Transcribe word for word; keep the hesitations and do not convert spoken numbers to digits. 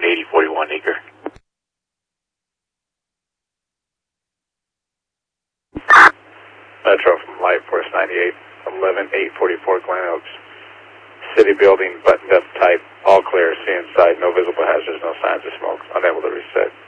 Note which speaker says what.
Speaker 1: eleven eighty forty-one Eager.
Speaker 2: Metro from Light Force ninety-eight, eleven eight forty-four Glen Oaks. City building, buttoned up tight, all clear, see inside, no visible hazards, no signs of smoke, unable to reset.